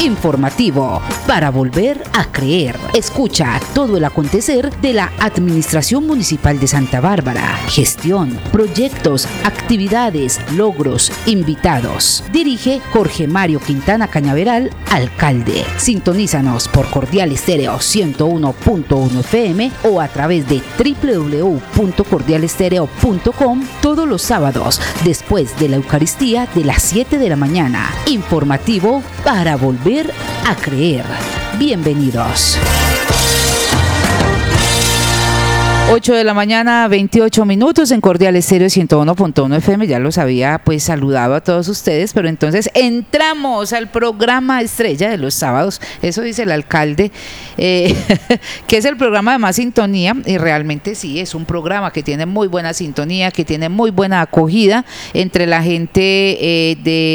Informativo para volver a creer. Escucha todo el acontecer de la Administración Municipal de Santa Bárbara. Gestión, proyectos, actividades, logros, invitados. Dirige Jorge Mario Quintana Cañaveral, alcalde. Sintonízanos por Cordial Estéreo 101.1 FM o a través de www.cordialestereo.com todos los sábados después de la Eucaristía de las 7 de la mañana. Informativo para volver a creer. Bienvenidos. 8 de la mañana, 28 minutos en Cordial Estéreo 101.1 FM. Ya los había pues saludado a todos ustedes, pero entonces entramos al programa estrella de los sábados. Eso dice el alcalde, que es el programa de más sintonía, y realmente sí, es un programa que tiene muy buena sintonía, que tiene muy buena acogida entre la gente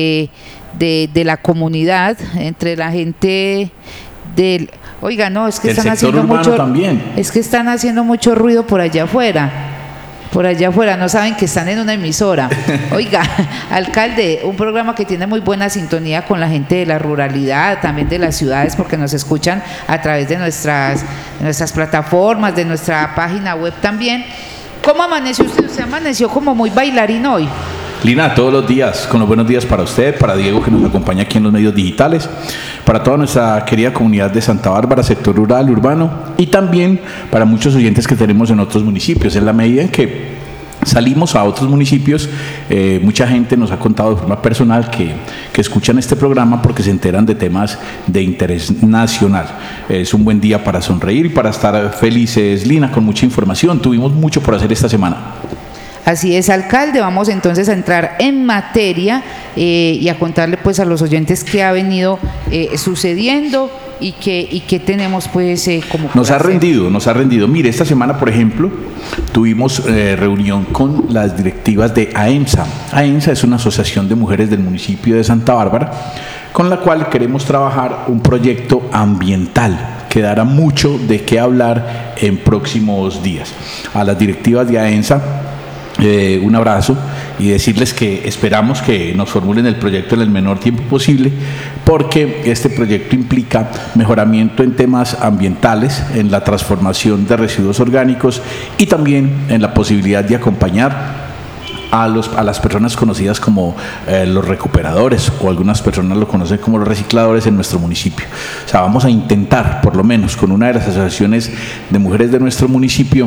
de la comunidad, entre la gente del... Oiga, no, es que están haciendo mucho, es que están haciendo mucho ruido por allá afuera. Por allá afuera, no saben que están en una emisora. Oiga, alcalde, un programa que tiene muy buena sintonía con la gente de la ruralidad, también de las ciudades, porque nos escuchan a través de nuestras plataformas, de nuestra página web también. ¿Cómo amaneció usted? Usted amaneció como muy bailarín hoy. Lina, todos los días, con los buenos días para usted, para Diego que nos acompaña aquí en los medios digitales, para toda nuestra querida comunidad de Santa Bárbara, sector rural, urbano, y también para muchos oyentes que tenemos en otros municipios. En la medida en que salimos a otros municipios, mucha gente nos ha contado de forma personal que escuchan este programa porque se enteran de temas de interés nacional. Es un buen día para sonreír y para estar felices, Lina, con mucha información. Tuvimos mucho por hacer esta semana. Así es, alcalde. Vamos entonces a entrar en materia y a contarle pues a los oyentes qué ha venido sucediendo y qué tenemos pues como... Nos ha rendido. Mire, esta semana, por ejemplo, tuvimos reunión con las directivas de AEMSA. AEMSA es una asociación de mujeres del municipio de Santa Bárbara, con la cual queremos trabajar un proyecto ambiental que dará mucho de qué hablar en próximos días. A las directivas de AEMSA, un abrazo y decirles que esperamos que nos formulen el proyecto en el menor tiempo posible, porque este proyecto implica mejoramiento en temas ambientales, en la transformación de residuos orgánicos y también en la posibilidad de acompañar a las personas conocidas como los recuperadores, o algunas personas lo conocen como los recicladores en nuestro municipio. O sea, vamos a intentar, por lo menos con una de las asociaciones de mujeres de nuestro municipio,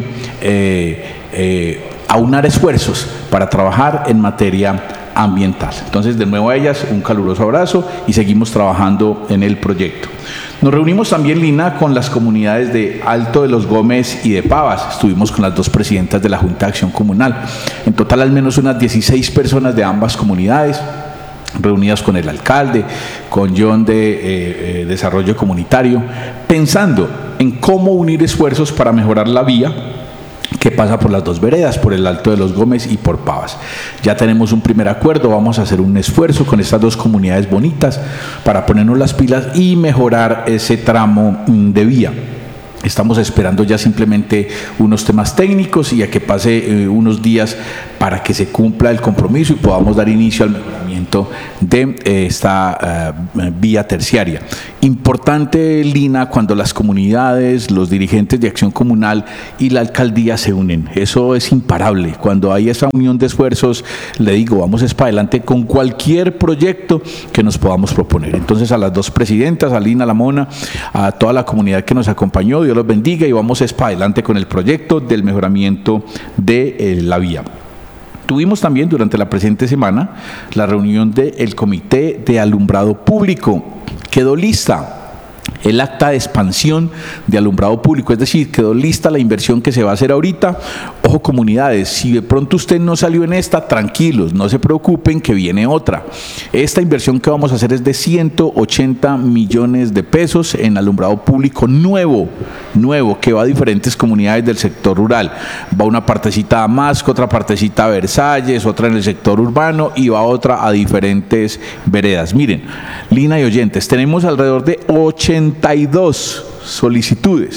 aunar esfuerzos para trabajar en materia ambiental. Entonces, de nuevo a ellas, un caluroso abrazo y seguimos trabajando en el proyecto. Nos reunimos también, Lina, con las comunidades de Alto de los Gómez y de Pavas. Estuvimos con las dos presidentas de la Junta de Acción Comunal. En total, al menos unas 16 personas de ambas comunidades, reunidas con el alcalde, con John de Desarrollo Comunitario, pensando en cómo unir esfuerzos para mejorar la vía que pasa por las dos veredas, por el Alto de los Gómez y por Pavas. Ya tenemos un primer acuerdo, vamos a hacer un esfuerzo con estas dos comunidades bonitas para ponernos las pilas y mejorar ese tramo de vía. Estamos esperando ya simplemente unos temas técnicos y a que pase unos días para que se cumpla el compromiso y podamos dar inicio al mejoramiento de esta vía terciaria. Importante, Lina, cuando las comunidades, los dirigentes de acción comunal y la alcaldía se unen. Eso es imparable. Cuando hay esa unión de esfuerzos, le digo, vamos para adelante con cualquier proyecto que nos podamos proponer. Entonces, a las dos presidentas, a Lina, a la Mona, a toda la comunidad que nos acompañó, Dios los bendiga y vamos para adelante con el proyecto del mejoramiento de la vía. Tuvimos también durante la presente semana la reunión del Comité de Alumbrado Público. Quedó lista el acta de expansión de alumbrado público, es decir, quedó lista la inversión que se va a hacer ahorita. Ojo, comunidades, si de pronto usted no salió en esta, tranquilos, no se preocupen que viene otra. Esta inversión que vamos a hacer es de 180 millones de pesos en alumbrado público nuevo, que va a diferentes comunidades del sector rural. Va una partecita a Masco, otra partecita a Versalles, otra en el sector urbano y va otra a diferentes veredas. Miren, Lina y oyentes, tenemos alrededor de 82 solicitudes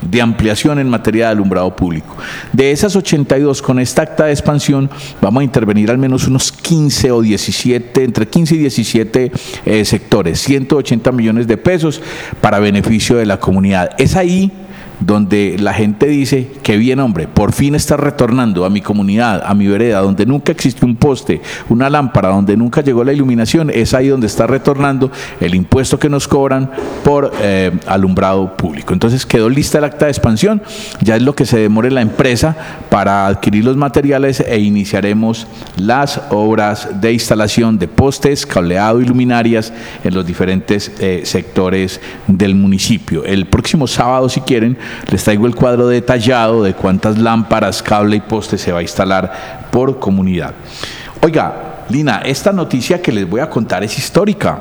de ampliación en materia de alumbrado público. De esas 82, con esta acta de expansión, vamos a intervenir al menos unos 15 o 17, entre 15 y 17 sectores, 180 millones de pesos para beneficio de la comunidad. Es ahí donde la gente dice que bien, hombre, por fin está retornando a mi comunidad, a mi vereda, donde nunca existió un poste, una lámpara, donde nunca llegó la iluminación. Es ahí donde está retornando el impuesto que nos cobran por alumbrado público. Entonces quedó lista el acta de expansión, ya es lo que se demore la empresa para adquirir los materiales e iniciaremos las obras de instalación de postes, cableado y luminarias en los diferentes sectores del municipio. El próximo sábado, si quieren, les traigo el cuadro detallado de cuántas lámparas, cable y poste se va a instalar por comunidad. Oiga, Lina, esta noticia que les voy a contar es histórica.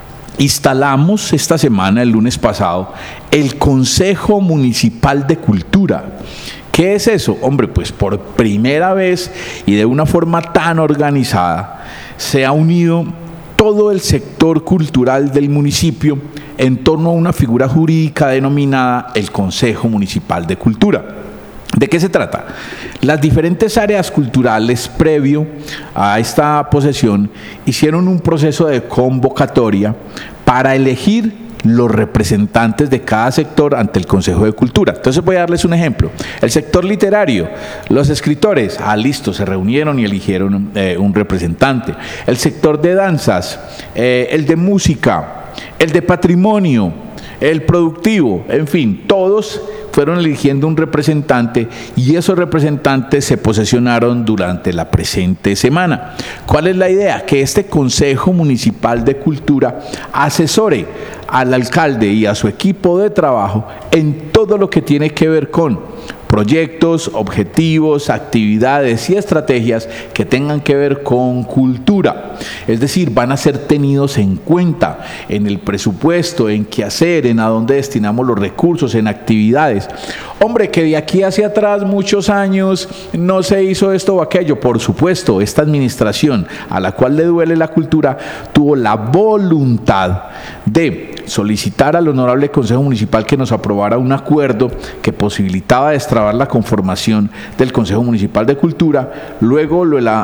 Instalamos esta semana, el lunes pasado, el Consejo Municipal de Cultura. ¿Qué es eso? Hombre, pues por primera vez y de una forma tan organizada se ha unido todo el sector cultural del municipio en torno a una figura jurídica denominada el Consejo Municipal de Cultura. ¿De qué se trata? Las diferentes áreas culturales previo a esta posesión hicieron un proceso de convocatoria para elegir los representantes de cada sector ante el Consejo de Cultura. Entonces voy a darles un ejemplo. El sector literario, los escritores, listo, se reunieron y eligieron un representante. El sector de danzas, el de música, el de patrimonio, el productivo, en fin, todos fueron eligiendo un representante y esos representantes se posesionaron durante la presente semana. ¿Cuál es la idea? Que este Consejo Municipal de Cultura asesore al alcalde y a su equipo de trabajo en todo lo que tiene que ver con proyectos, objetivos, actividades y estrategias que tengan que ver con cultura. Es decir, van a ser tenidos en cuenta en el presupuesto, en qué hacer, en a dónde destinamos los recursos, en actividades. Hombre, que de aquí hacia atrás muchos años no se hizo esto o aquello. Por supuesto, esta administración a la cual le duele la cultura tuvo la voluntad de solicitar al Honorable Consejo Municipal que nos aprobara un acuerdo que posibilitaba destrabar la conformación del Consejo Municipal de Cultura. Luego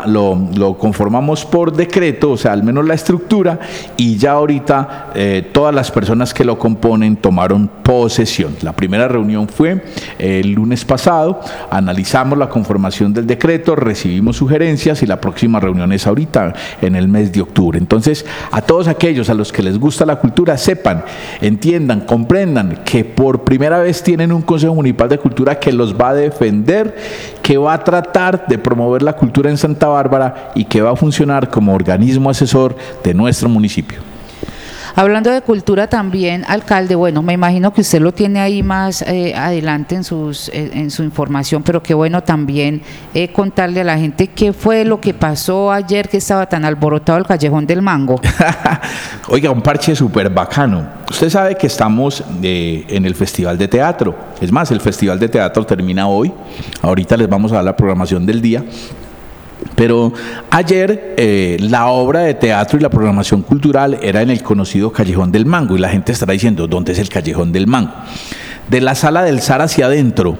lo conformamos por decreto, o sea, al menos la estructura, y ya ahorita todas las personas que lo componen tomaron posesión. La primera reunión fue el lunes pasado, analizamos la conformación del decreto, recibimos sugerencias y la próxima reunión es ahorita, en el mes de octubre. Entonces, a todos aquellos a los que les gusta la cultura, sepan, entiendan, comprendan que por primera vez tienen un Consejo Municipal de Cultura que los va a defender, que va a tratar de promover la cultura en Santa Bárbara y que va a funcionar como organismo asesor de nuestro municipio. Hablando de cultura también, alcalde, bueno, me imagino que usted lo tiene ahí más adelante en su información, pero qué bueno también contarle a la gente qué fue lo que pasó ayer que estaba tan alborotado el Callejón del Mango. Oiga, un parche súper bacano. Usted sabe que estamos en el Festival de Teatro. Es más, el Festival de Teatro termina hoy. Ahorita les vamos a dar la programación del día. Pero ayer la obra de teatro y la programación cultural era en el conocido Callejón del Mango y la gente estará diciendo, ¿dónde es el Callejón del Mango? De la Sala del Zar hacia adentro,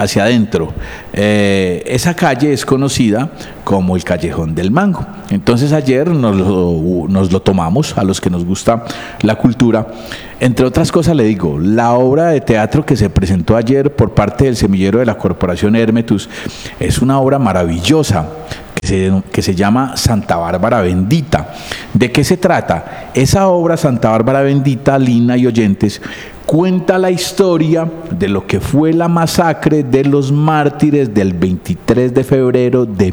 esa calle es conocida como el Callejón del Mango. Entonces ayer nos lo tomamos a los que nos gusta la cultura. Entre otras cosas le digo, la obra de teatro que se presentó ayer por parte del semillero de la Corporación Hermetus es una obra maravillosa que se llama Santa Bárbara Bendita. ¿De qué se trata? Esa obra, Santa Bárbara Bendita, Lina y oyentes, cuenta la historia de lo que fue la masacre de los mártires del 23 de febrero de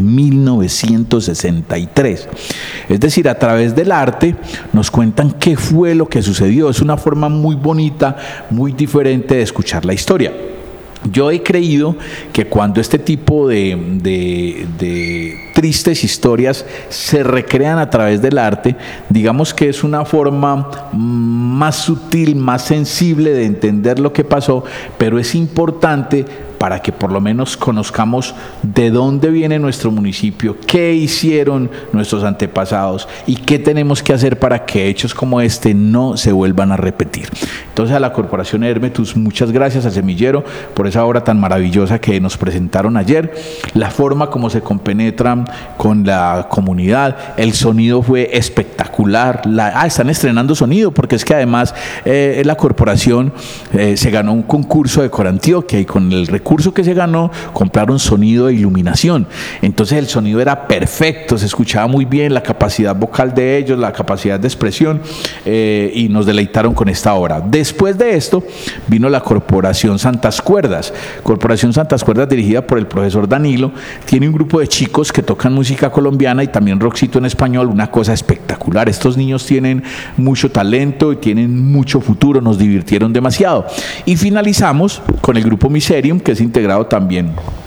1963. Es decir, a través del arte nos cuentan qué fue lo que sucedió. Es una forma muy bonita, muy diferente de escuchar la historia. Yo he creído que cuando este tipo de tristes historias se recrean a través del arte, digamos que es una forma más sutil, más sensible de entender lo que pasó, pero es importante para que por lo menos conozcamos de dónde viene nuestro municipio, qué hicieron nuestros antepasados y qué tenemos que hacer para que hechos como este no se vuelvan a repetir. Entonces, a la Corporación Hermetus, muchas gracias, al Semillero, por esa obra tan maravillosa que nos presentaron ayer, la forma como se compenetran con la comunidad, el sonido fue espectacular. Están estrenando sonido, porque es que además la corporación se ganó un concurso de Corantioquia y con el recurso que se ganó compraron sonido e iluminación. Entonces el sonido era perfecto, se escuchaba muy bien, la capacidad vocal de ellos, la capacidad de expresión, y nos deleitaron con esta obra. Después de esto vino la Corporación Santas Cuerdas. Corporación Santas Cuerdas, dirigida por el profesor Danilo, tiene un grupo de chicos que tocan música colombiana y también rockcito en español, una cosa espectacular. Estos niños tienen mucho talento y tienen mucho futuro, nos divirtieron demasiado. Y finalizamos con el grupo Miserium, que es integrado también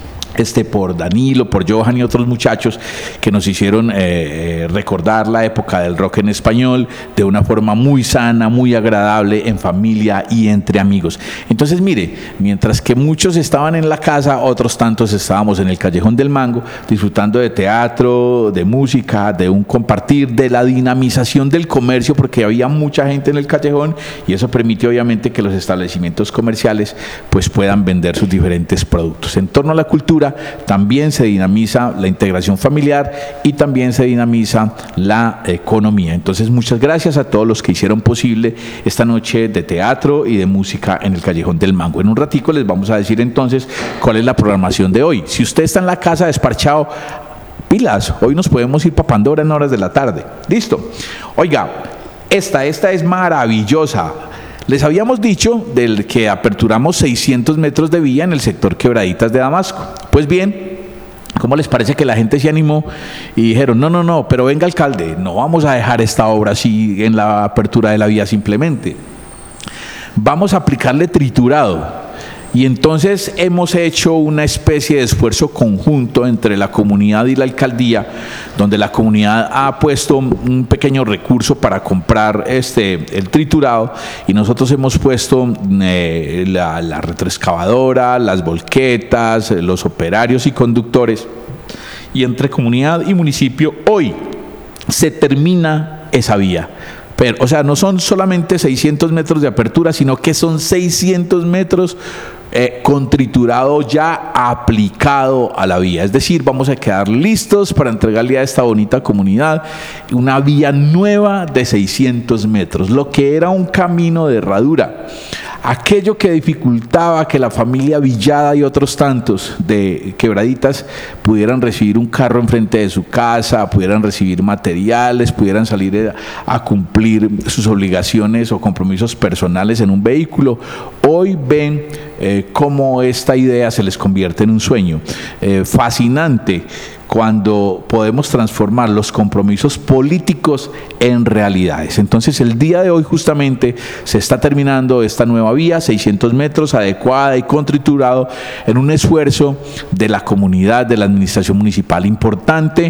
por Danilo, por Johan y otros muchachos que nos hicieron recordar la época del rock en español de una forma muy sana, muy agradable, en familia y entre amigos. Entonces, mire, mientras que muchos estaban en la casa, otros tantos estábamos en el Callejón del Mango, disfrutando de teatro, de música, de un compartir, de la dinamización del comercio, porque había mucha gente en el callejón y eso permite obviamente que los establecimientos comerciales pues puedan vender sus diferentes productos. En torno a la cultura también se dinamiza la integración familiar y también se dinamiza la economía. Entonces, muchas gracias a todos los que hicieron posible esta noche de teatro y de música en el Callejón del Mango. En un ratico les vamos a decir entonces cuál es la programación de hoy. Si usted está en la casa desparchado, pilas, hoy nos podemos ir para Pandora en horas de la tarde. Listo. Oiga, esta es maravillosa. Les habíamos dicho del que aperturamos 600 metros de vía en el sector Quebraditas de Damasco. Pues bien, ¿cómo les parece que la gente se animó y dijeron, no, pero venga, alcalde, no vamos a dejar esta obra así en la apertura de la vía simplemente? Vamos a aplicarle triturado. Y entonces hemos hecho una especie de esfuerzo conjunto entre la comunidad y la alcaldía, donde la comunidad ha puesto un pequeño recurso para comprar el triturado, y nosotros hemos puesto la retroexcavadora, las volquetas, los operarios y conductores, y entre comunidad y municipio hoy se termina esa vía. Pero, o sea, no son solamente 600 metros de apertura, sino que son 600 metros con triturado ya aplicado a la vía. Es decir, vamos a quedar listos para entregarle a esta bonita comunidad una vía nueva de 600 metros, lo que era un camino de herradura. Aquello que dificultaba que la familia Villada y otros tantos de Quebraditas pudieran recibir un carro enfrente de su casa, pudieran recibir materiales, pudieran salir a cumplir sus obligaciones o compromisos personales en un vehículo, hoy ven cómo esta idea se les convierte en un sueño fascinante, cuando podemos transformar los compromisos políticos en realidades. Entonces, el día de hoy justamente se está terminando esta nueva vía, 600 metros, adecuada y con triturado, en un esfuerzo de la comunidad, de la administración municipal. Importante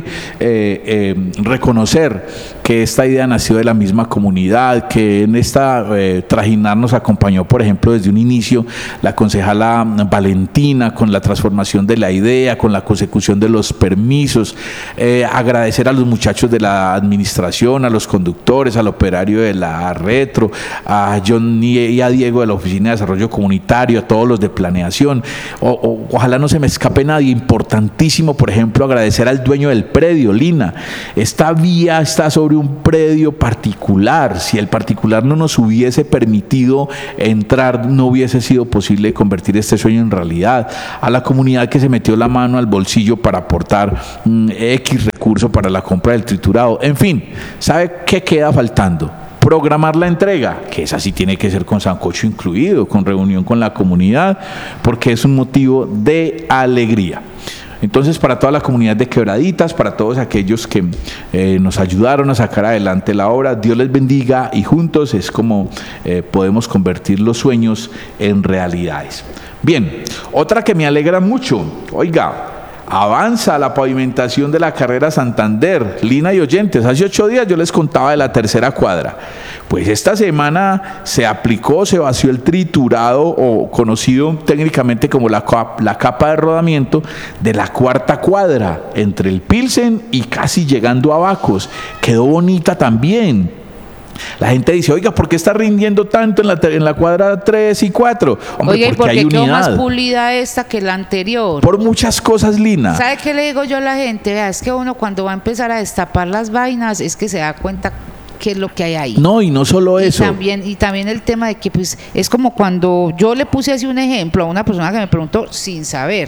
reconocer que esta idea nació de la misma comunidad, que en esta trajinar nos acompañó, por ejemplo, desde un inicio la concejala Valentina, con la transformación de la idea, con la consecución de los permisos. Agradecer a los muchachos de la administración, a los conductores, al operario de la retro, a John y a Diego de la Oficina de Desarrollo Comunitario, a todos los de planeación. Ojalá no se me escape nadie. Importantísimo, por ejemplo, agradecer al dueño del predio, Lina. Esta vía está sobre un predio particular. Si el particular no nos hubiese permitido entrar, no hubiese sido posible convertir este sueño en realidad. A la comunidad que se metió la mano al bolsillo para aportar X recurso para la compra del triturado. En fin, ¿sabe qué queda faltando? Programar la entrega, que esa sí tiene que ser con sancocho incluido, con reunión con la comunidad, porque es un motivo de alegría. Entonces, para toda la comunidad de Quebraditas, para todos aquellos que nos ayudaron a sacar adelante la obra, Dios les bendiga, y juntos es como podemos convertir los sueños en realidades. Bien, otra que me alegra mucho, oiga, avanza la pavimentación de la carrera Santander. Lina y oyentes, hace 8 días yo les contaba de la tercera cuadra. Pues esta semana se aplicó, se vació el triturado, o conocido técnicamente como la capa de rodamiento de la cuarta cuadra, entre el Pilsen y casi llegando a Bacos. Quedó bonita también. La gente dice, oiga, ¿por qué está rindiendo tanto en la cuadra 3 y 4? Hombre, Oiga, porque hay quedó unidad. más pulida esta que la anterior. Por muchas cosas, Lina. ¿Sabe qué le digo yo a la gente? Vea, es que uno cuando va a empezar a destapar las vainas es que se da cuenta qué es lo que hay ahí. No, y no solo eso. Y también el tema de que pues es como cuando yo le puse así un ejemplo a una persona que me preguntó sin saber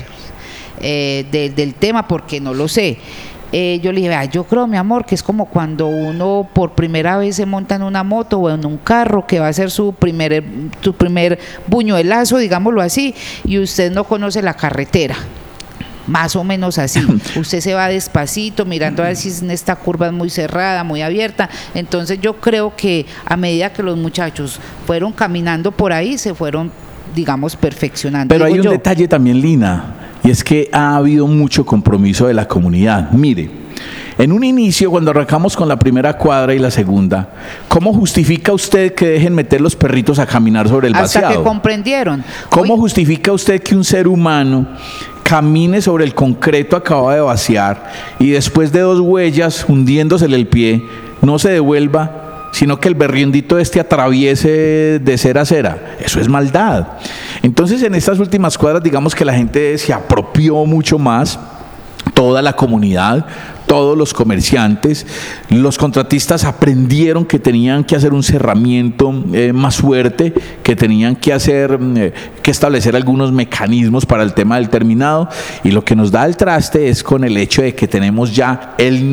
del tema porque no lo sé. Yo le dije, vea, yo creo, mi amor, que es como cuando uno por primera vez se monta en una moto o en un carro que va a ser su primer buñuelazo, digámoslo así, y usted no conoce la carretera. Más o menos así. Usted se va despacito mirando a ver si esta curva es muy cerrada, muy abierta. Entonces yo creo que a medida que los muchachos fueron caminando por ahí, se fueron, digamos, perfeccionando. Pero hay un detalle también, Lina, y es que ha habido mucho compromiso de la comunidad. Mire, en un inicio, cuando arrancamos con la primera cuadra y la segunda, ¿cómo justifica usted que dejen meter los perritos a caminar sobre el vaciado? Hasta que comprendieron. ¿Cómo justifica usted que un ser humano camine sobre el concreto acabado de vaciar y después de 2 huellas, hundiéndosele el pie, no se devuelva, sino que el berriondito atraviese de cera a cera? Eso es maldad. Entonces, en estas últimas cuadras, digamos que la gente se apropió mucho más, toda la comunidad, todos los comerciantes, los contratistas aprendieron que tenían que hacer un cerramiento más fuerte, que tenían que establecer algunos mecanismos para el tema del terminado, y lo que nos da el traste es con el hecho de que tenemos ya el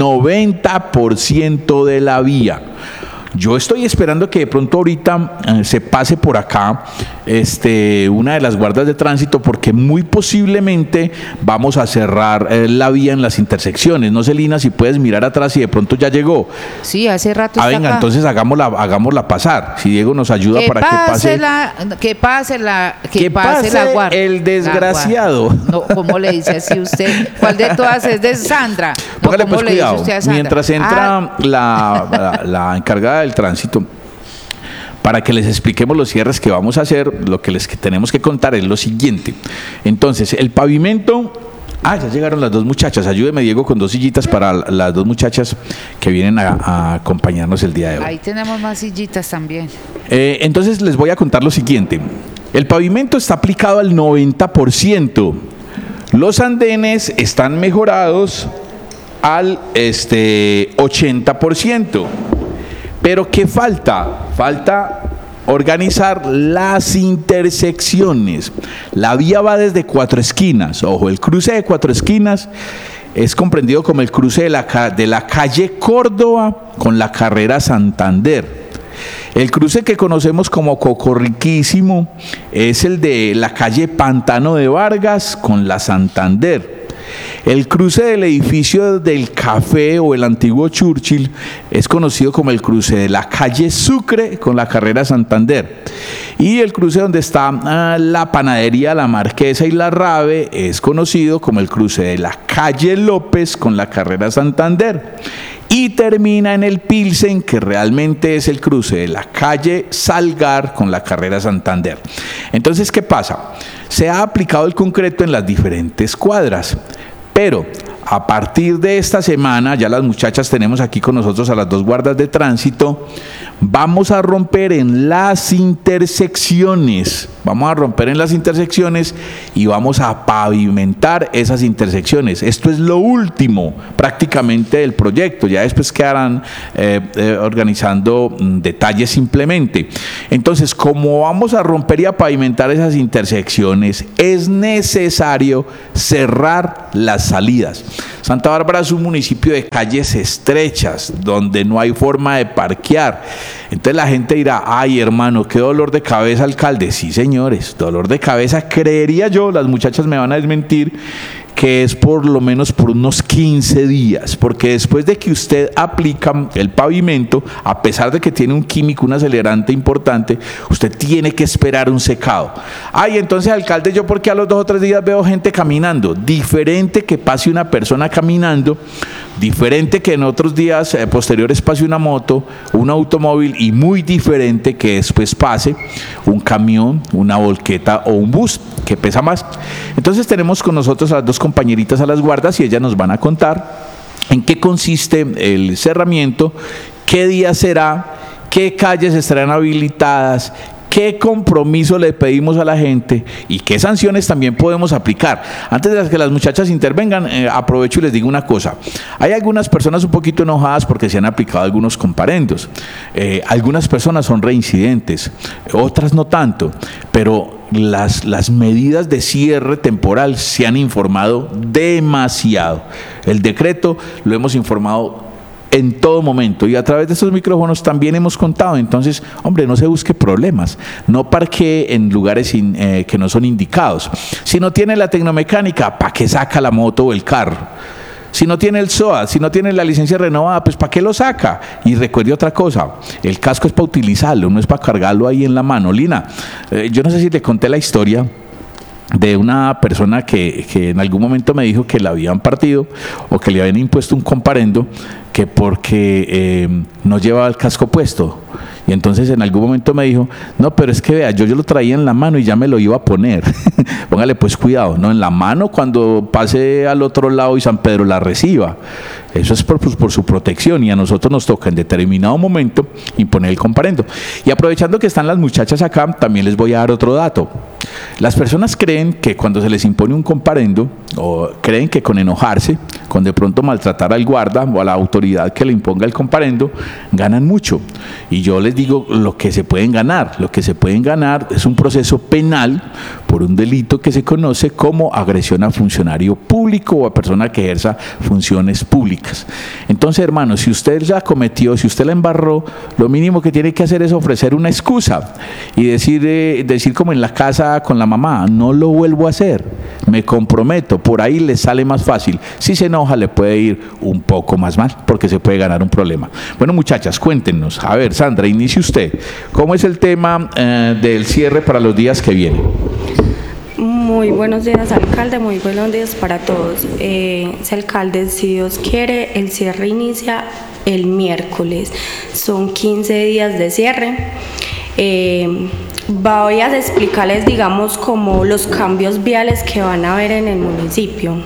90% de la vía. Yo estoy esperando que de pronto ahorita se pase por acá una de las guardas de tránsito, porque muy posiblemente vamos a cerrar la vía en las intersecciones. No sé, Lina, si puedes mirar atrás si de pronto ya llegó. Sí, hace rato está venga, acá. Entonces hagámosla pasar. Si Diego nos ayuda para que pase la guarda. El desgraciado. No, ¿cómo le dice así usted? ¿Cuál de todas es de Sandra? No, Póngale pues ¿cómo le dice cuidado. usted a Sandra? Mientras entra la encargada del tránsito, para que les expliquemos los cierres que vamos a hacer, lo que les tenemos que contar es lo siguiente. Entonces, el pavimento... ya llegaron las 2 muchachas. Ayúdeme, Diego, con 2 sillitas para las 2 muchachas que vienen a acompañarnos el día de hoy. Ahí tenemos más sillitas también. Entonces, les voy a contar lo siguiente. El pavimento está aplicado al 90%. Los andenes están mejorados al 80%. Pero ¿qué falta? Falta organizar las intersecciones. La vía va desde 4 esquinas. Ojo, el cruce de 4 esquinas es comprendido como el cruce de la calle Córdoba con la carrera Santander. El cruce que conocemos como Cocorriquísimo es el de la calle Pantano de Vargas con la Santander. El cruce del edificio del Café o el antiguo Churchill es conocido como el cruce de la calle Sucre con la carrera Santander. Y el cruce donde está la panadería La Marquesa y La Rave es conocido como el cruce de la calle López con la carrera Santander. Y termina en el Pilsen, que realmente es el cruce de la calle Salgar con la carrera Santander. Entonces, ¿qué pasa? Se ha aplicado el concreto en las diferentes cuadras, pero a partir de esta semana, ya las muchachas tenemos aquí con nosotros a las 2 guardas de tránsito, vamos a romper en las intersecciones. Vamos a romper en las intersecciones y vamos a pavimentar esas intersecciones. Esto es lo último prácticamente del proyecto. Ya después quedarán organizando detalles simplemente. Entonces, como vamos a romper y a pavimentar esas intersecciones, es necesario cerrar las salidas. Santa Bárbara es un municipio de calles estrechas, donde no hay forma de parquear. Entonces la gente dirá, ay hermano, qué dolor de cabeza, alcalde. Sí, señores, dolor de cabeza, creería yo, las muchachas me van a desmentir, que es por lo menos por unos 15 días, porque después de que usted aplica el pavimento, a pesar de que tiene un químico, un acelerante importante, usted tiene que esperar un secado. Ay, entonces, alcalde, yo porque a los 2 o 3 días veo gente caminando. Diferente que pase una persona caminando, diferente que en otros días posteriores pase una moto, un automóvil, y muy diferente que después pase un camión, una volqueta o un bus que pesa más. Entonces tenemos con nosotros a las 2 compañeritas a las guardas y ellas nos van a contar en qué consiste el cerramiento, qué día será, qué calles estarán habilitadas, qué compromiso le pedimos a la gente y qué sanciones también podemos aplicar. Antes de que las muchachas intervengan, aprovecho y les digo una cosa. Hay algunas personas un poquito enojadas porque se han aplicado algunos comparendos. Algunas personas son reincidentes, otras no tanto, pero las medidas de cierre temporal se han informado demasiado. El decreto lo hemos informado en todo momento y a través de estos micrófonos también hemos contado. Entonces, hombre, no se busque problemas, no parquee en lugares que no son indicados. Si no tiene la tecnomecánica, ¿para qué saca la moto o el carro? Si no tiene el SOA, si no tiene la licencia renovada, pues ¿para qué lo saca? Y recuerde otra cosa, el casco es para utilizarlo, no es para cargarlo ahí en la mano. Lina, yo no sé si le conté la historia de una persona que en algún momento me dijo que la habían partido o que le habían impuesto un comparendo que porque no llevaba el casco puesto. Y entonces en algún momento me dijo, no, pero es que vea, yo lo traía en la mano y ya me lo iba a poner. Póngale pues cuidado, no en la mano cuando pase al otro lado y San Pedro la reciba. Eso es por su protección y a nosotros nos toca en determinado momento imponer el comparendo. Y aprovechando que están las muchachas acá, también les voy a dar otro dato. Las personas creen que cuando se les impone un comparendo, o creen que con enojarse, con de pronto maltratar al guarda o a la autoridad que le imponga el comparendo, ganan mucho. Y yo les digo lo que se pueden ganar. Lo que se pueden ganar es un proceso penal por un delito que se conoce como agresión a funcionario público o a persona que ejerza funciones públicas. Entonces, hermano, si usted la cometió, si usted la embarró, lo mínimo que tiene que hacer es ofrecer una excusa y decir como en la casa con la mamá, no lo vuelvo a hacer, me comprometo. Por ahí le sale más fácil. Si se enoja, le puede ir un poco más mal porque se puede ganar un problema. Bueno, muchachas, cuéntenos. A ver, Sandra, inicie usted. ¿Cómo es el tema del cierre para los días que vienen? Muy buenos días, alcalde, muy buenos días para todos. Alcalde, si Dios quiere, el cierre inicia el miércoles. Son 15 días de cierre. Voy a explicarles, digamos, como los cambios viales que van a haber en el municipio.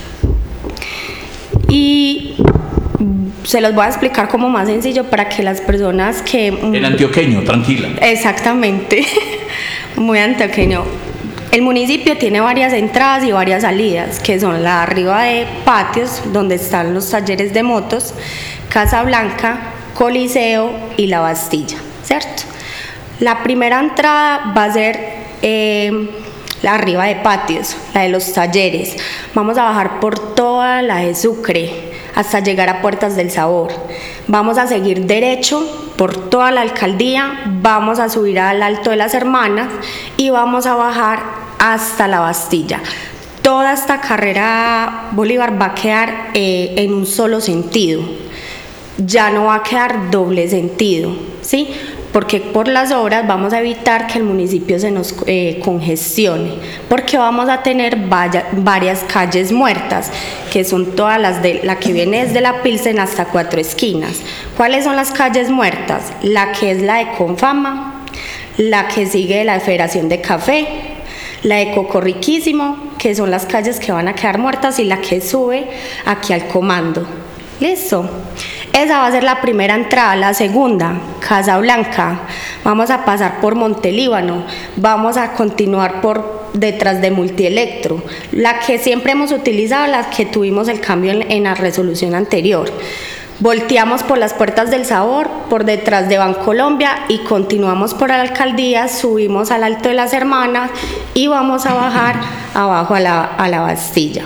Y se los voy a explicar como más sencillo para que las personas que... En antioqueño, tranquila. Exactamente, muy antioqueño. El municipio tiene varias entradas y varias salidas, que son la arriba de patios, donde están los talleres de motos, Casa Blanca, Coliseo y La Bastilla, ¿cierto? La primera entrada va a ser la arriba de patios, la de los talleres. Vamos a bajar por toda la de Sucre hasta llegar a Puertas del Sabor. Vamos a seguir derecho por toda la alcaldía, vamos a subir al Alto de las Hermanas y vamos a bajar hasta La Bastilla. Toda esta carrera Bolívar va a quedar en un solo sentido, ya no va a quedar doble sentido, ¿sí? Porque por las obras vamos a evitar que el municipio se nos congestione, porque vamos a tener varias calles muertas, que son todas las de la que viene desde la Pilsen hasta Cuatro Esquinas. ¿Cuáles son las calles muertas? La que es la de Confama, la que sigue de la Federación de Café, la de Coco Riquísimo, que son las calles que van a quedar muertas, y la que sube aquí al Comando. ¿Listo? Esa va a ser la primera entrada. La segunda, Casa Blanca. Vamos a pasar por Montelíbano, vamos a continuar por detrás de Multielectro, la que siempre hemos utilizado, la que tuvimos el cambio en la resolución anterior. Volteamos por las Puertas del Sabor, por detrás de Bancolombia y continuamos por la alcaldía, subimos al Alto de las Hermanas y vamos a bajar abajo a la Bastilla.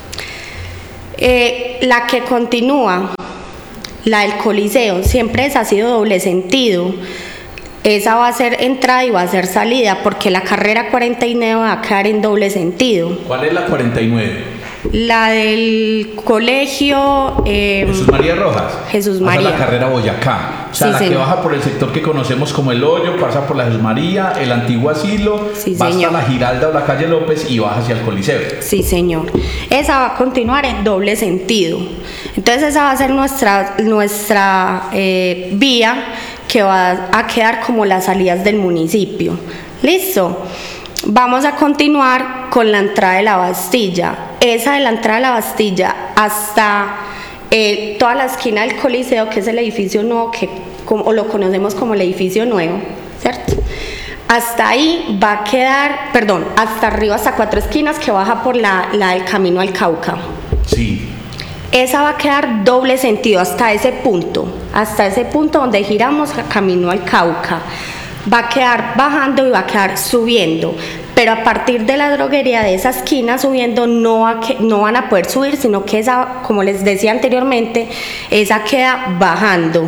La que continúa, la del Coliseo, siempre esa ha sido doble sentido. Esa va a ser entrada y va a ser salida, porque la carrera 49 va a quedar en doble sentido. ¿Cuál es la 49? La del colegio Jesús María Rojas. Jesús María. María. La carrera Boyacá. O sea, Sí, la que señor. baja por el sector que conocemos como El Hoyo, pasa por la Jesús María, el antiguo asilo, Sí, va señor. hasta la Giralda o la calle López y baja hacia el Coliseo. Sí, señor. Esa va a continuar en doble sentido. Entonces esa va a ser nuestra vía que va a quedar como las salidas del municipio. ¿Listo? Vamos a continuar con la entrada de la Bastilla. Esa de la entrada de la Bastilla hasta toda la esquina del Coliseo, que es el edificio nuevo, o lo conocemos como el edificio nuevo, ¿cierto? Hasta ahí va a quedar, perdón, hasta arriba, hasta 4 esquinas, que baja por la del camino al Cauca. Sí. Esa va a quedar doble sentido hasta ese punto donde giramos camino al Cauca. Va a quedar bajando y va a quedar subiendo, pero a partir de la droguería de esa esquina subiendo no van a poder subir, sino que esa, como les decía anteriormente, esa queda bajando.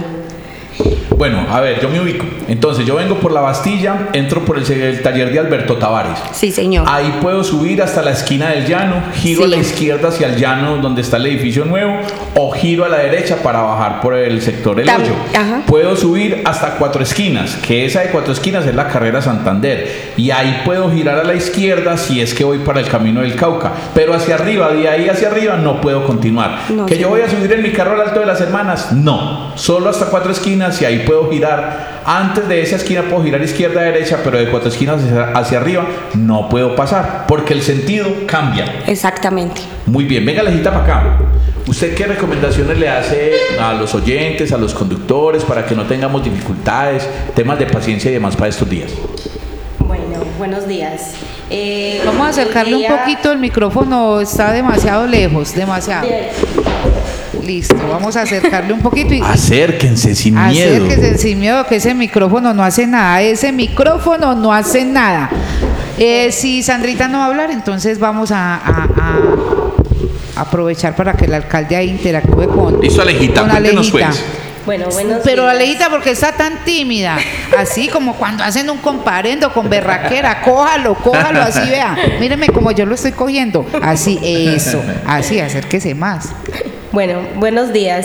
Bueno, a ver, yo me ubico. Entonces, yo vengo por la Bastilla, entro por el taller de Alberto Tavares. Sí, señor. Ahí puedo subir hasta la esquina del llano, giro Sí. a la izquierda hacia el llano donde está el edificio nuevo, o giro a la derecha para bajar por el sector El Hoyo. Ajá. Puedo subir hasta 4 esquinas, que esa de 4 esquinas es la carrera Santander. Y ahí puedo girar a la izquierda si es que voy para el camino del Cauca. Pero hacia arriba, de ahí hacia arriba, no puedo continuar. No, ¿Que sí. yo voy a subir en mi carro al Alto de las Hermanas? No. Solo hasta 4 esquinas y ahí puedo girar. Antes de esa esquina puedo girar izquierda a derecha, pero de 4 esquinas hacia arriba no puedo pasar porque el sentido cambia. Exactamente. Muy bien, venga Alejita para acá. ¿Usted qué recomendaciones le hace a los oyentes, a los conductores, para que no tengamos dificultades, temas de paciencia y demás para estos días? Bueno, buenos días. Vamos a acercarle un poquito el micrófono, está demasiado lejos, demasiado. Bien. Listo, vamos a acercarle un poquito y Acérquense sin miedo. acérquese sin miedo, que ese micrófono no hace nada, Si Sandrita no va a hablar, entonces vamos a aprovechar para que el alcalde ahí interactúe con Listo, Alejita, con cuéntenos Alejita. pues. Bueno, buenos Pero días. Alejita, porque está tan tímida, así como cuando hacen un comparendo con berraquera, cójalo, así vea, míreme como yo lo estoy cogiendo, así, eso, así, acérquese más. Bueno, buenos días.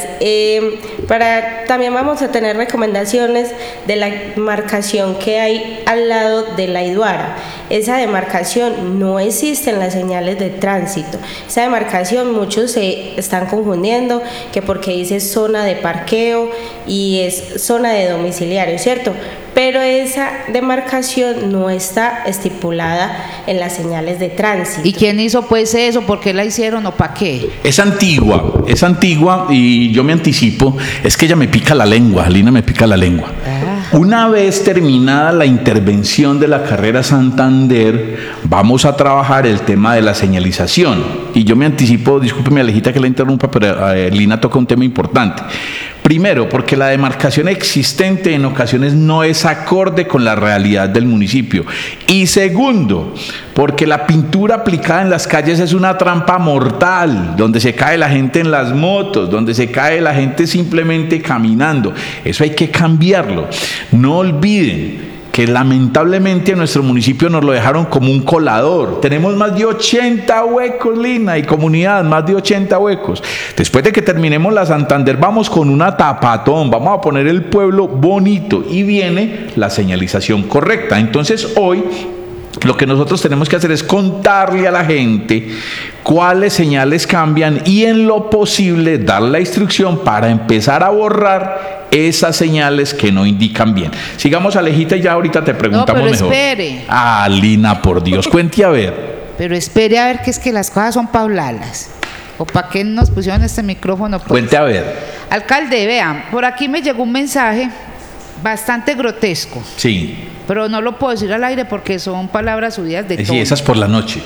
También vamos a tener recomendaciones de la demarcación que hay al lado de la Iduara. Esa demarcación no existe en las señales de tránsito. Esa demarcación muchos se están confundiendo que porque dice zona de parqueo y es zona de domiciliario, ¿cierto? Pero esa demarcación no está estipulada en las señales de tránsito. ¿Y quién hizo pues eso? ¿Por qué la hicieron o para qué? Es antigua y yo me anticipo, es que ella me pica la lengua, Lina me pica la lengua. Una vez terminada la intervención de la carrera Santander, vamos a trabajar el tema de la señalización. Y yo me anticipo, discúlpeme Alejita que la interrumpa, pero Lina toca un tema importante. Primero, porque la demarcación existente en ocasiones no es acorde con la realidad del municipio. Y segundo, porque la pintura aplicada en las calles es una trampa mortal, donde se cae la gente en las motos, donde se cae la gente simplemente caminando. Eso hay que cambiarlo. No olviden que lamentablemente a nuestro municipio nos lo dejaron como un colador. Tenemos más de 80 huecos, Lina, y comunidad, más de 80 huecos. Después de que terminemos la Santander, vamos con una tapatón, vamos a poner el pueblo bonito y viene la señalización correcta. Entonces hoy lo que nosotros tenemos que hacer es contarle a la gente cuáles señales cambian y en lo posible dar la instrucción para empezar a borrar esas señales que no indican bien. Sigamos Alejita y ya ahorita te preguntamos pero mejor. espere. Ah, Lina, por Dios, cuente a ver. Pero espere a ver que es que las cosas son para hablarlas. ¿O para qué nos pusieron este micrófono? Pues? Cuente a ver. Alcalde, vean, por aquí me llegó un mensaje bastante grotesco, Sí, pero no lo puedo decir al aire porque son palabras subidas de tono. sí, esas por la noche.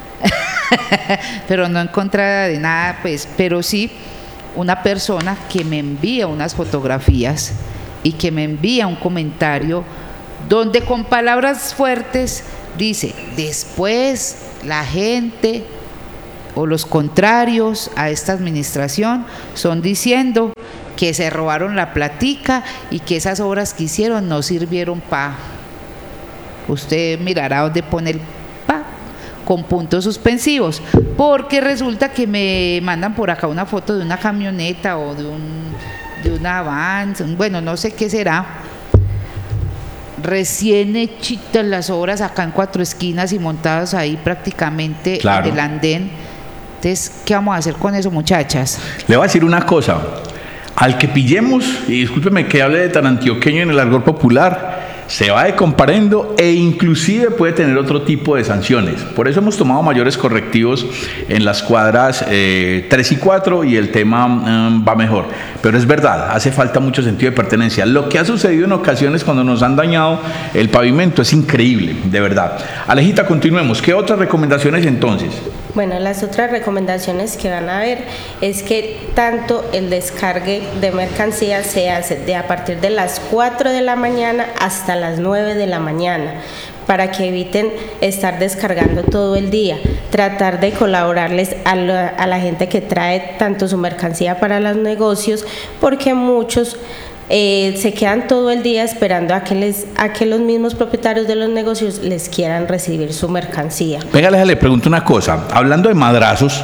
Pero no en contra de nada, pues, pero sí una persona que me envía unas fotografías y que me envía un comentario donde con palabras fuertes dice, después la gente o los contrarios a esta administración son diciendo que se robaron la platica y que esas obras que hicieron no sirvieron para. Usted mirará dónde pone el pa. con puntos suspensivos, porque resulta que me mandan por acá una foto de una camioneta o de una van, bueno, no sé qué será, recién hechitas las obras acá en Cuatro Esquinas y montadas ahí prácticamente en el andén. Entonces, ¿qué vamos a hacer con eso, muchachas? Le voy a decir una cosa, al que pillemos, y discúlpeme que hable de tan antioqueño en el argot popular, se va de comparendo e inclusive puede tener otro tipo de sanciones. Por eso hemos tomado mayores correctivos en las cuadras 3 y 4 y el tema va mejor. Pero es verdad, hace falta mucho sentido de pertenencia. Lo que ha sucedido en ocasiones cuando nos han dañado el pavimento es increíble, de verdad. Alejita, continuemos. ¿Qué otras recomendaciones entonces? Bueno, las otras recomendaciones que van a ver es que tanto el descargue de mercancías se hace de a partir de las 4 de la mañana hasta las 9 de la mañana, para que eviten estar descargando todo el día, tratar de colaborarles a la gente que trae tanto su mercancía para los negocios, porque muchos se quedan todo el día esperando a que los mismos propietarios de los negocios les quieran recibir su mercancía. Venga, le pregunto una cosa, hablando de madrazos,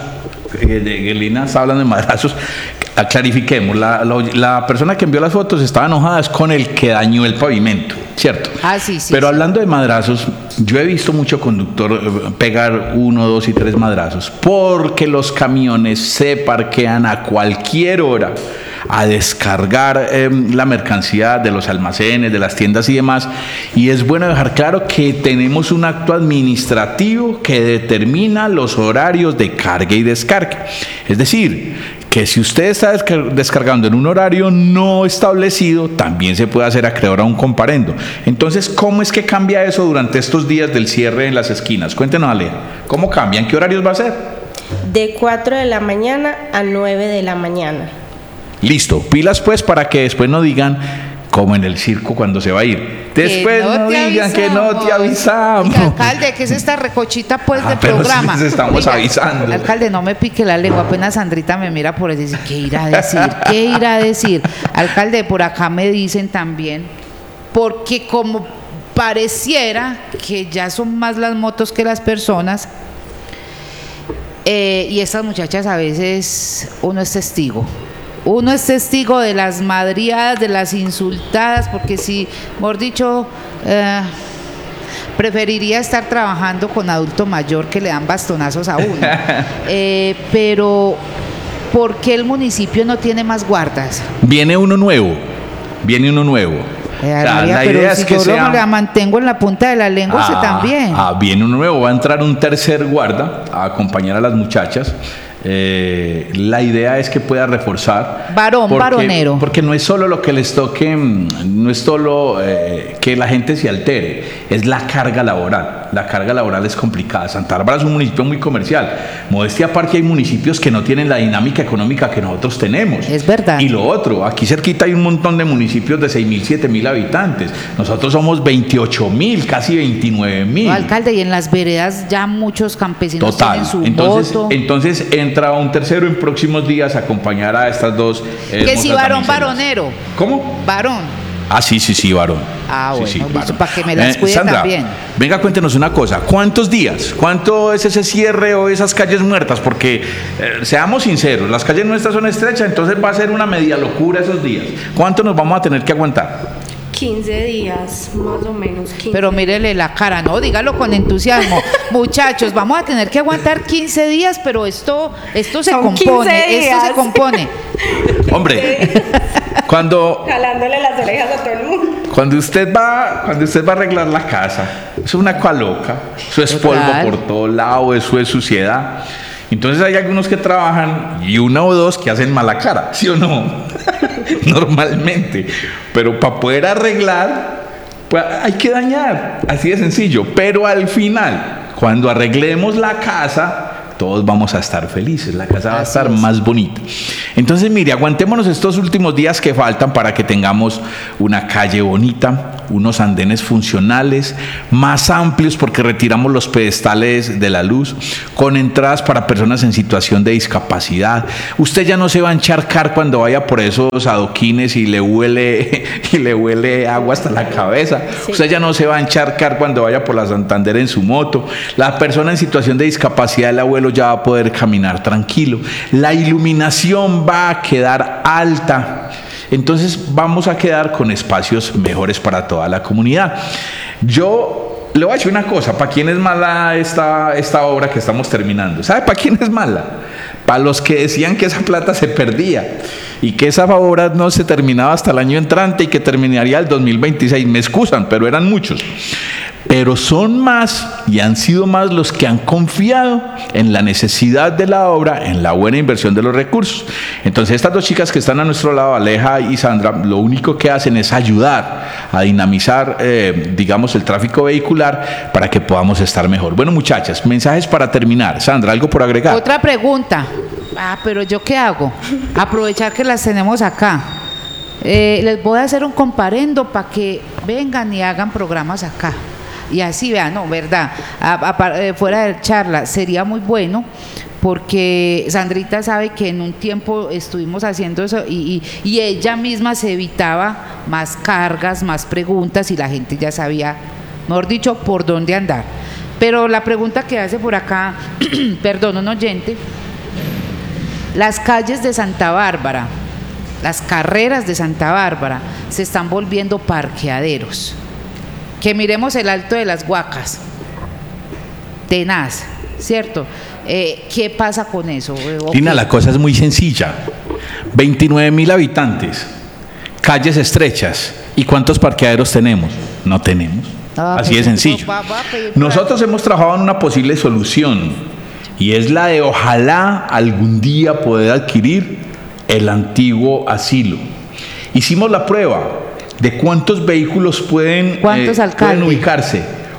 Lina está hablando de madrazos, clarifiquemos, la persona que envió las fotos estaba enojada con el que dañó el pavimento, ¿cierto? Sí. Pero hablando de madrazos, yo he visto mucho conductor pegar 1, 2 y 3 madrazos porque los camiones se parquean a cualquier hora a descargar la mercancía de los almacenes, de las tiendas y demás, y es bueno dejar claro que tenemos un acto administrativo que determina los horarios de carga y descarga. Es decir, que si usted está descargando en un horario no establecido, también se puede hacer acreedor a un comparendo. Entonces, ¿cómo es que cambia eso durante estos días del cierre en las esquinas? Cuéntenos, Ale, ¿cómo cambian? ¿Qué horarios va a ser? De 4 de la mañana a 9 de la mañana. Listo, pilas pues para que después no digan como en el circo cuando se va a ir. Después no digan que no te avisamos. Oiga, alcalde, ¿qué es esta recochita pues de programa? Les estamos avisando. Alcalde, no me pique la lengua, apenas Sandrita me mira por eso y dice, ¿qué irá a decir? ¿Qué irá a decir? Alcalde, por acá me dicen también, porque como pareciera que ya son más las motos que las personas, y estas muchachas a veces uno es testigo de las madriadas, de las insultadas, porque si, mejor dicho, preferiría estar trabajando con adulto mayor que le dan bastonazos a uno. Pero, ¿por qué el municipio no tiene más guardas? Viene uno nuevo. María, la idea es que yo la mantengo en la punta de la lengua, usted también. Viene uno nuevo, va a entrar un tercer guarda a acompañar a las muchachas. La idea es que pueda reforzar varonero, porque no es solo lo que les toque, no es solo que la gente se altere, es la carga laboral es complicada. Santa Bárbara es un municipio muy comercial, modestia aparte hay municipios que no tienen la dinámica económica que nosotros tenemos, es verdad. Y lo otro, aquí cerquita hay un montón de municipios de 6.000, 7.000 habitantes, nosotros somos 28.000, casi 29.000. No, alcalde, y en las veredas ya muchos campesinos tienen su moto. Entonces entra un tercero en próximos días a acompañar a estas dos. Que si varonero. ¿Cómo? Varón. Sí, varón. Bueno, sí, listo, para que me las cuide Sandra, también. Venga, cuéntenos una cosa. ¿Cuántos días? ¿Cuánto es ese cierre o esas calles muertas? Porque, seamos sinceros, las calles nuestras son estrechas, entonces va a ser una media locura esos días. ¿Cuánto nos vamos a tener que aguantar? 15 días, más o menos. 15. Pero mírele la cara, no, dígalo con entusiasmo. Muchachos, vamos a tener que aguantar 15 días, pero esto se compone. Hombre, cuando jalándole las orejas a todo el mundo. Cuando usted va a arreglar la casa, eso es una loca, eso es polvo por todo lado, eso es suciedad. Entonces hay algunos que trabajan y uno o dos que hacen mala cara, ¿sí o no? Normalmente. Pero para poder arreglar, pues hay que dañar, así de sencillo. Pero al final, cuando arreglemos la casa, todos vamos a estar felices, la casa va a estar más bonita. Entonces, mire, aguantémonos estos últimos días que faltan para que tengamos una calle bonita, unos andenes funcionales, más amplios porque retiramos los pedestales de la luz, con entradas para personas en situación de discapacidad. Usted ya no se va a encharcar cuando vaya por esos adoquines y le huele agua hasta la cabeza. Sí. Usted ya no se va a encharcar cuando vaya por la Santander en su moto. La persona en situación de discapacidad, el abuelo, ya va a poder caminar tranquilo. La iluminación va a quedar alta. Entonces vamos a quedar con espacios mejores para toda la comunidad. Yo le voy a decir una cosa, ¿para quién es mala esta obra que estamos terminando? ¿Sabe para quién es mala? Para los que decían que esa plata se perdía y que esa obra no se terminaba hasta el año entrante y que terminaría el 2026. Me excusan, pero eran muchos. Pero son más y han sido más los que han confiado en la necesidad de la obra, en la buena inversión de los recursos. Entonces estas dos chicas que están a nuestro lado, Aleja y Sandra, lo único que hacen es ayudar a dinamizar, digamos, el tráfico vehicular para que podamos estar mejor. Bueno, muchachas, mensajes para terminar. Sandra, ¿algo por agregar? Otra pregunta. Pero ¿yo qué hago? Aprovechar que las tenemos acá. Les voy a hacer un comparendo para que vengan y hagan programas acá. Y así vean, no, verdad, fuera de charla, sería muy bueno, porque Sandrita sabe que en un tiempo estuvimos haciendo eso y ella misma se evitaba más cargas, más preguntas y la gente ya sabía, mejor dicho, por dónde andar. Pero la pregunta que hace por acá, perdón, un oyente, las calles de Santa Bárbara, las carreras de Santa Bárbara se están volviendo parqueaderos. Que miremos el Alto de las Guacas, tenaz, ¿cierto? ¿Qué pasa con eso? Lina, la cosa es muy sencilla. 29.000 habitantes, calles estrechas. ¿Y cuántos parqueaderos tenemos? No tenemos. Así de sencillo. Nosotros hemos trabajado en una posible solución y es la de ojalá algún día poder adquirir el antiguo asilo. Hicimos la prueba de cuántos vehículos pueden ubicarse.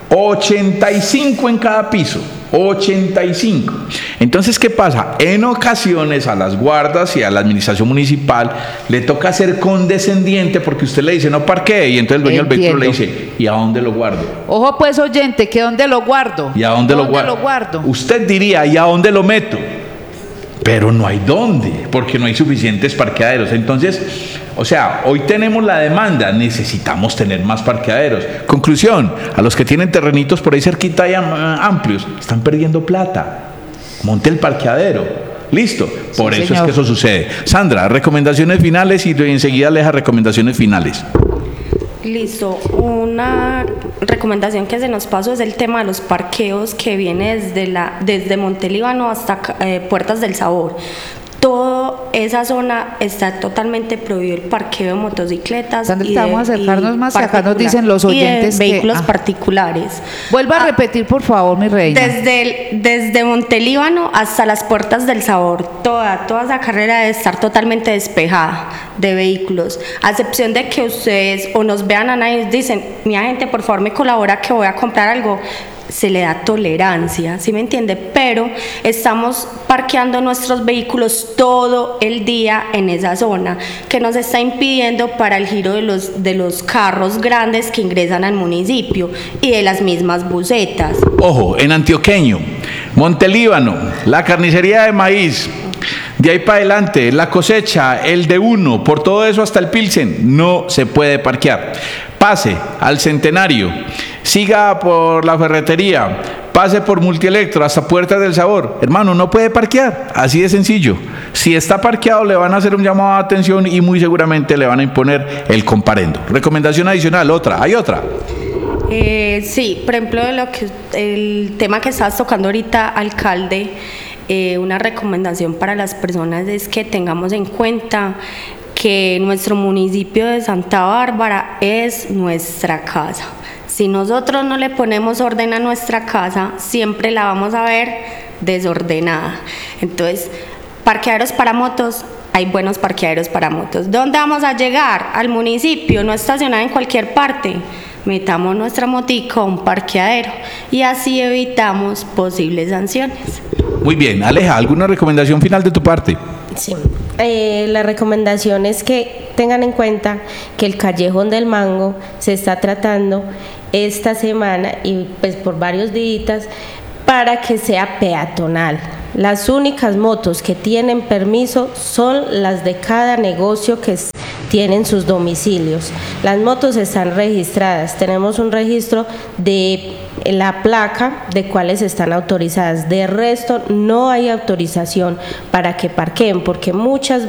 85 en cada piso. 85. Entonces, ¿qué pasa? En ocasiones a las guardas y a la administración municipal le toca ser condescendiente porque usted le dice no parquee y entonces el dueño del vehículo le dice ¿y a dónde lo guardo? Ojo pues, oyente, ¿que dónde lo guardo? ¿Y a dónde lo guardo? Usted diría ¿y a dónde lo meto? Pero no hay dónde, porque no hay suficientes parqueaderos. Entonces, o sea, hoy tenemos la demanda, necesitamos tener más parqueaderos. Conclusión, a los que tienen terrenitos por ahí cerquita y amplios, están perdiendo plata. Monte el parqueadero. Listo, por eso señor. Es que eso sucede. Sandra, recomendaciones finales y enseguida le deja recomendaciones finales. Listo, una recomendación que se nos pasó es el tema de los parqueos que viene desde Montelíbano hasta Puertas del Sabor. Toda esa zona está totalmente prohibido el parqueo de motocicletas. Sandra, vamos a acercarnos más, acá nos dicen los oyentes y de vehículos particulares. Vuelva a repetir, por favor, mi reina. Desde Montelíbano hasta las Puertas del Sabor, toda esa carrera debe estar totalmente despejada de vehículos, a excepción de que ustedes o nos vean a nadie y dicen, mi agente, por favor, me colabora que voy a comprar algo. Se le da tolerancia, ¿sí me entiende? Pero estamos parqueando nuestros vehículos todo el día en esa zona, que nos está impidiendo para el giro de los carros grandes que ingresan al municipio y de las mismas busetas. Ojo, en Antioqueño, Montelíbano, la carnicería de maíz, de ahí para adelante, la cosecha, el de uno, por todo eso hasta el Pilsen, no se puede parquear. Pase al Centenario, siga por la ferretería, pase por Multielectro hasta Puertas del Sabor. Hermano, no puede parquear, así de sencillo. Si está parqueado le van a hacer un llamado de atención y muy seguramente le van a imponer el comparendo. Recomendación adicional, ¿hay otra? Sí, por ejemplo, el tema que estás tocando ahorita, alcalde, una recomendación para las personas es que tengamos en cuenta que nuestro municipio de Santa Bárbara es nuestra casa. Si nosotros no le ponemos orden a nuestra casa, siempre la vamos a ver desordenada. Entonces, parqueaderos para motos, hay buenos parqueaderos para motos. ¿Dónde vamos a llegar? Al municipio, no estacionar en cualquier parte. Metamos nuestra motico a un parqueadero y así evitamos posibles sanciones. Muy bien, Aleja, ¿alguna recomendación final de tu parte? Sí, la recomendación es que tengan en cuenta que el Callejón del Mango se está tratando esta semana y pues por varios días para que sea peatonal. Las únicas motos que tienen permiso son las de cada negocio que tienen sus domicilios. Las motos están registradas, tenemos un registro de la placa de cuáles están autorizadas. De resto, no hay autorización para que parqueen, porque muchas